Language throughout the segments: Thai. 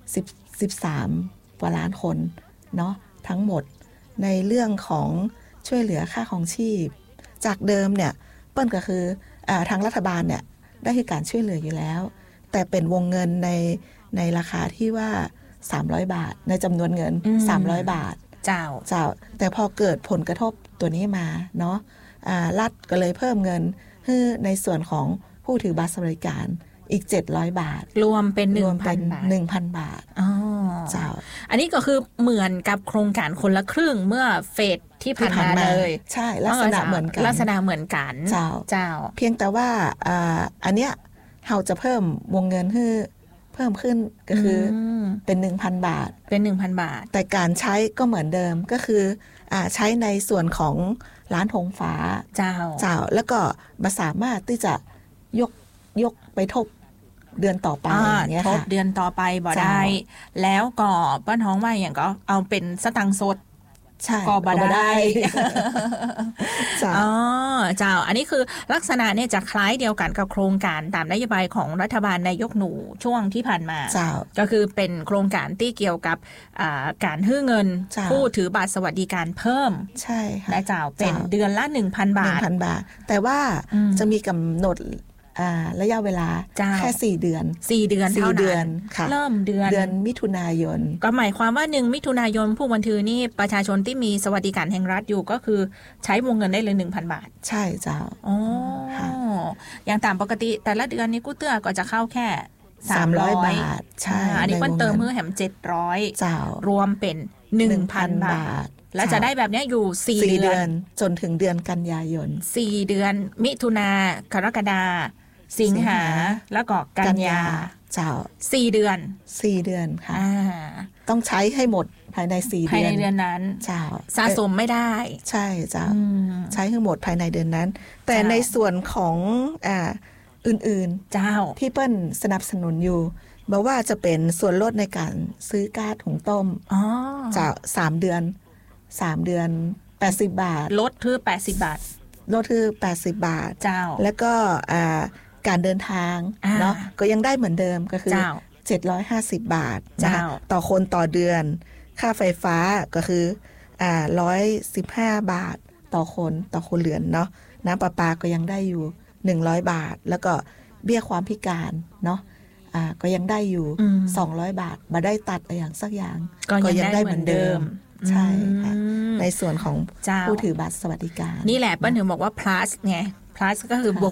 13 กว่าล้านคนเนาะทั้งหมดในเรื่องของช่วยเหลือค่าของชีพจากเดิมเนี่ยเปิ้ลก็คือทางรัฐบาลเนี่ยได้ให้การช่วยเหลืออยู่แล้วแต่เป็นวงเงินในราคาที่ว่า300 บาทในจำนวนเงิน300 บาทเจ้าแต่พอเกิดผลกระทบตัวนี้มาเนาะรัฐก็เลยเพิ่มเงินให้ในส่วนของผู้ถือบัตรสวัสดิการอีก700 บาทรวมเป็น 1,000 บาท 1,000 บาทเจ้าอันนี้ก็คือเหมือนกับโครงการคนละครึ่งเมื่อเฟสที่ผ่านมาเลยใช่ลักษณะเหมือนกันเจ้าเพียงแต่ว่าอันเนี้ยเราจะเพิ่มวงเงินให้เพิ่มขึ้นก็คือเป็น 1,000 บาทเป็น 1,000 บาทแต่การใช้ก็เหมือนเดิมก็คือใช้ในส่วนของร้านธงฟ้าเจ้าแล้วก็สามารถที่จะยกไปทบเดือนต่อไปอย่างเงี้ยค่ะทบเดือนต่อไปบ่ได้แล้วก็ป้าท้องว่าอย่างก็เอาเป็นสตังค์สดก็บ่ได้เจ้าอันนี้คือลักษณะเนี่ยจะคล้ายเดียวกันกับโครงการตามนโยบายของรัฐบาลนายกหนูช่วงที่ผ่านมาก็คือเป็นโครงการที่เกี่ยวกับการให้เงินผู้ถือบัตรสวัสดิการเพิ่มใช่ค่ะและเจ้าเป็นเดือนละ 1,000 บาทแต่ว่าจะมีกำหนดระยะเวลาแค่4 เดือนเท่านั้นเริ่มเดือนมิถุนายนก็หมายความว่า1 มิถุนายนผู้บันทึกนี่ประชาชนที่มีสวัสดิการแห่งรัฐอยู่ก็คือใช้วงเงินได้เลย 1,000 บาทใช่เจ้าอย่างตามปกติแต่ละเดือนนี้กู้เตื้อก็จะเข้าแค่ 300 บาทใช่อันนี้เพิ่มเติมเมื่อแหม700 เจ้ารวมเป็น 1,000 บาทแล้วจะได้แบบนี้อยู่4 เดือนจนถึงเดือนกันยายน 4 เดือนมิถุนากรกฎาสิงหาแล้วก็กันยาเจ้า 4 เดือนค่ะต้องใช้ให้หมดภายใน4 เดือนภายในเดือนนั้นเจ้าสะสมไม่ได้ใช่เจ้าใช้ให้หมดภายในเดือนนั้นแต่ในส่วนของอื่นๆเจ้าที่เปิ้ลสนับสนุนอยู่บอกว่าจะเป็นส่วนลดในการซื้อก๊าซหุงต้มเจ้า3 เดือน80 บาทลดคือ80 บาทลดคือ80 บาทเจ้าแล้วก็การเดินทางเนาะก็ยังได้เหมือนเดิมก็คือ750 บาทนะคะต่อคนต่อเดือนค่าไฟฟ้าก็คือ115 บาทต่อคนเรือนเนาะน้ำประปาก็ยังได้อยู่100 บาทแล้วก็เบี้ยความพิการเนาะก็ยังได้อยู่200 บาทบ่ได้ตัดอะไรอย่างสักอย่างก็ยังได้เหมือนเดิมใช่ค่ะในส่วนของผู้ถือบัตรสวัสดิการนี่แหละป้าถึงบอกว่า plus ไง plus ก็คือบวก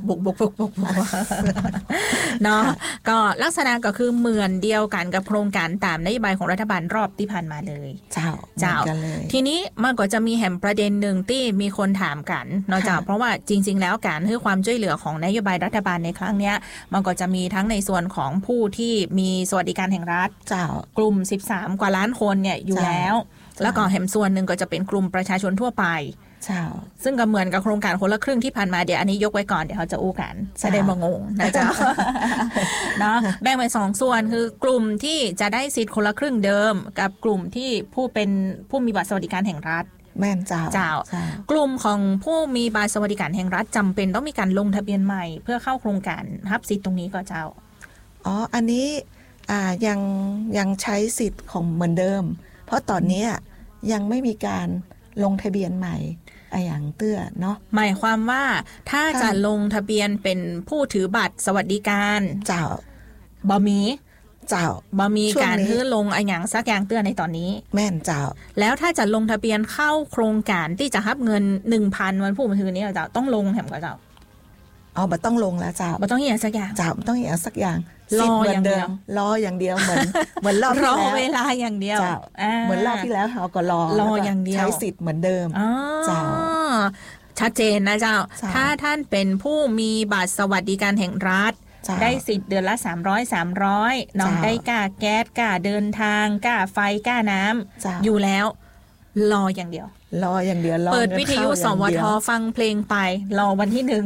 เนาะก็ลักษณะก็คือเหมือนเดียวกันกับโครงการตามนโยบายของรัฐบาลรอบที่ผ่านมาเลยเจ้าทีนี้มันก็จะมีแหมประเด็นหนึ่งที่มีคนถามกันเนาะเพราะว่าจริงๆแล้วการให้ความช่วยเหลือของนโยบายรัฐบาลในครั้งนี้มันก็จะมีทั้งในส่วนของผู้ที่มีสวัสดิการแห่งรัฐกลุ่ม13 กว่าล้านคนเนี่ยอยู่แล้วก็แหมส่วนหนึ่งก็จะเป็นกลุ่มประชาชนทั่วไปซึ่งก็เหมือนกับโครงการคนละครึ่งที่ผ่านมาเดี๋ยวอันนี้ยกไว้ก่อนเดี๋ยวเขาจะอู้กันจะได้มางงนะจ๊ะเนาะแบ่งเป็น2 ส่วนคือกลุ่มที่จะได้สิทธิ์คนละครึ่งเดิมกับกลุ่มที่ผู้มีบัตรสวัสดิการแห่งรัฐแม่นเจ้ากลุ่มของผู้มีบัตรสวัสดิการแห่งรัฐจำเป็นต้องมีการลงทะเบียนใหม่เพื่อเข้าโครงการรับสิทธิ์ตรงนี้ก็เจ้าอันนี้ยังใช้สิทธิ์ของเหมือนเดิมเพราะตอนนี้ยังไม่มีการลงทะเบียนใหม่อย่างเตื้อเนาะหมายความว่าถ้าจะลงทะเบียนเป็นผู้ถือบัตรสวัสดิการเจ้าบ่มีการฮื้อลงอย่างสักอย่างเตื้อในตอนนี้แม่นเจ้าแล้วถ้าจะลงทะเบียนเข้าโครงการที่จะรับเงิน 1,000 วันผู้บันทึกนี้เจ้าต้องลงแหมก็เจ้าบ่ต้องลงแล้วเจ้าบ่ต้องอย่างสักอย่างเจ้าบ่ต้องอย่างสักอย่างรออย่างเดียวเหมือนรอบที่แล้วรอเวลาอย่างเดียวเหมือนรอบที่แล้วเขาก็รออย่างเดียวใช้สิทธิ์เหมือนเดิมเจ้าชัดเจนนะเจ้าถ้าท่านเป็นผู้มีบัตรสวัสดิการแห่งรัฐได้สิทธิ์เดือนละ300น้องได้ค่าแก๊สค่าเดินทางค่าไฟค่าน้ำอยู่แล้วรออย่างเดียวเปิดวิทยุสวทฟังเพลงไปรอวันที่1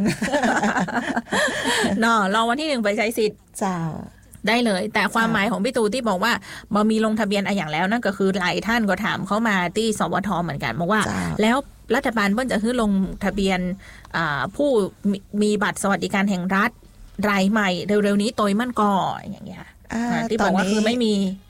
เนาะรอวันที่1ไปใช้สิทธิ์ได้เลยแต่ความหมายของพี่ตูที่บอกว่าบ่มีลงทะเบียนอย่างแล้วนั่นก็คือหลายท่านก็ถามเข้ามาที่สวทเหมือนกันบอกว่าแล้วรัฐบาลเพิ่งจะให้ลงทะเบียนผู้มีบัตรสวัสดิการแห่งรัฐรายใหม่เร็วๆนี้โดยมั่นก่ออย่างเงี้ยที่บอกว่าคือไม่มี